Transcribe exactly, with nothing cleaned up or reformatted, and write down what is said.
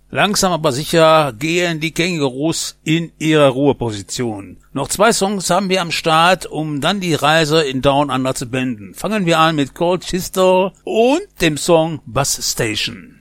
Langsam aber sicher gehen die Kängurus in ihre Ruheposition. Noch zwei Songs haben wir am Start, um dann die Reise in Down Under zu beenden. Fangen wir an mit Cold Chisel und dem Song Bus Station.